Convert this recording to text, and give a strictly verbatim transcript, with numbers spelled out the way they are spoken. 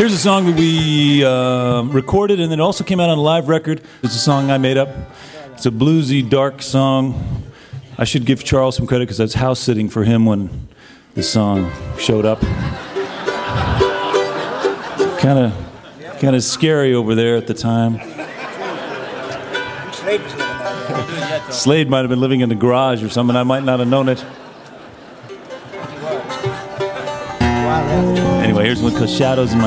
Here's a song that we uh, recorded and then also came out on a live record. It's a song I made up. It's a bluesy, dark song. I should give Charles some credit because I was house sitting for him when the song showed up. Kind of, kind of scary over there at the time. Slade might have been living in the garage or something. I might not have known it. Anyway, here's one called Shadows in My